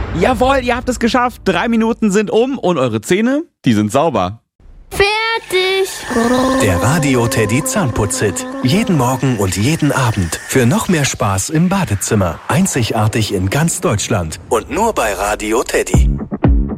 Jawohl, ihr habt es geschafft. 3 Minuten sind um und eure Zähne, die sind sauber. Fertig. Der Radio Teddy Zahnputz-Hit. Jeden Morgen und jeden Abend. Für noch mehr Spaß im Badezimmer. Einzigartig in ganz Deutschland. Und nur bei Radio Teddy.